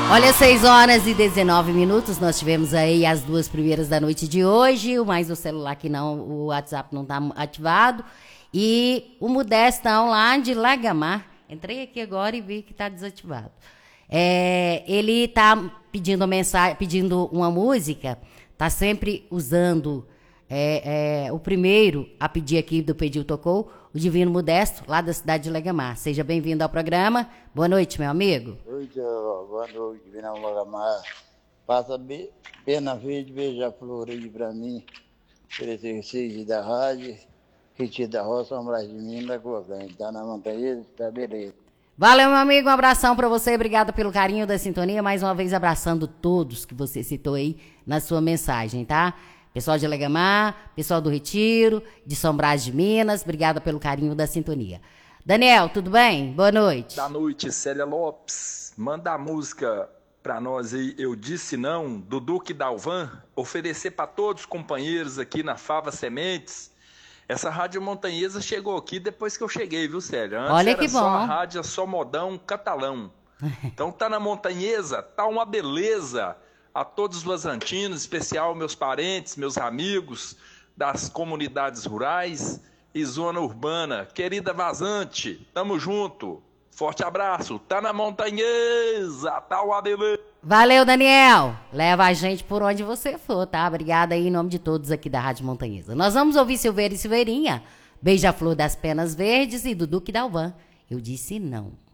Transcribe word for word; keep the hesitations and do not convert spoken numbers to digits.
Olha, seis horas e dezenove minutos, nós tivemos aí as duas primeiras da noite de hoje, mais o celular que não, o WhatsApp não está ativado, e o Modestão lá de Lagamar, entrei aqui agora e vi que está desativado. É, ele está pedindo, mensagem, pedindo uma música, está sempre usando é, é, o primeiro a pedir aqui do Pediu Tocou, o Divino Modesto, lá da cidade de Lagamar. Seja bem-vindo ao programa. Boa noite, meu amigo. Boa noite, boa noite, Divino Lagamar. Passa be, pena verde, beija-flor aí pra mim. Oferecer da rádio, Retiro da Roça, Sombras de Minas, da Corrente. Tá na montanha, tá beleza. Valeu, meu amigo, um abração pra você, obrigado pelo carinho da sintonia, mais uma vez abraçando todos que você citou aí na sua mensagem, tá? Pessoal de Lagamar, pessoal do Retiro, de São Brás de Minas, obrigada pelo carinho da sintonia. Daniel, tudo bem? Boa noite. Boa noite, Célia Lopes. Manda a música pra nós aí, Eu Disse Não, do Duque Dalvan, oferecer pra todos os companheiros aqui na Fava Sementes. Essa rádio montanhesa chegou aqui depois que eu cheguei, viu, Célia? Antes Olha era que bom. só a rádio, só modão, catalão. Então tá na montanhesa, tá uma beleza. A todos os vazantinos, em especial meus parentes, meus amigos das comunidades rurais e zona urbana. Querida vazante, tamo junto. Forte abraço. Tá na montanhesa, tá uma beleza. Valeu, Daniel. Leva a gente por onde você for, tá? Obrigada aí em nome de todos aqui da Rádio Montanhesa. Nós vamos ouvir Silveira e Silveirinha, Beija-Flor das Penas Verdes e do Duque Dalvan. Eu disse não.